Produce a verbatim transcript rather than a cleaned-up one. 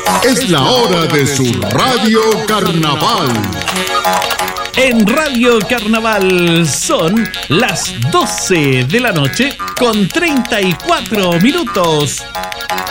Es la hora de su Radio Carnaval. En Radio Carnaval son las doce de la noche con treinta y cuatro minutos.